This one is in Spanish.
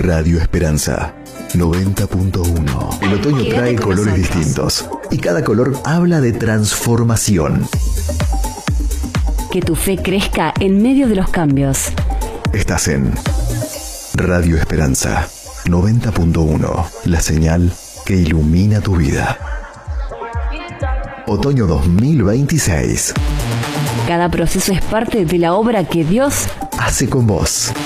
Radio Esperanza 90.1. El otoño trae colores distintos y cada color habla de transformación. Que tu fe crezca en medio de los cambios. Estás en Radio Esperanza 90.1, la señal que ilumina tu vida. Otoño 2026. Cada proceso es parte de la obra que Dios hace con vos.